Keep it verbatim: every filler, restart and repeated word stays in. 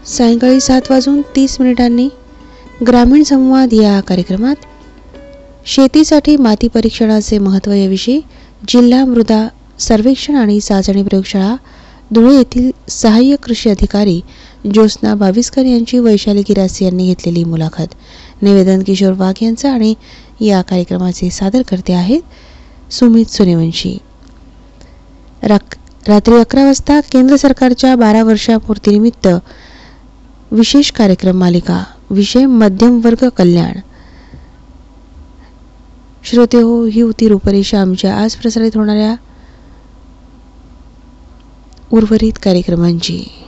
सायंकाळी सात वाजून तीस मिनिटांनी ग्रामीण संवाद या कार्यक्रमात शेतीसाठी माती परीक्षणाचे महत्त्व याविषयी जिल्हा मृदा सर्वेक्षण आणि चाचणी प्रयोगशाळा धुळे येथील सहाय्यक कृषी अधिकारी ज्योत्स्ना बाविस्कर यांची वैशाली गिरासी यांनी घेतलेली मुलाखत. निवेदन किशोर वाघ यांचं आणि या कार्यक्रमाचे सादर करते आहेत सुमित सूर्यवंशी. रात्री अकरा वाजता केंद्र सरकारच्या बारा वर्षापूर्तीनिमित्त विशेष कार्यक्रम मालिका विषय मध्यम वर्ग कल्याण. श्रोते हो, ही होती रूपरेषा आमच्या आज प्रसारित होणाऱ्या उर्वरित कार्यक्रमांची.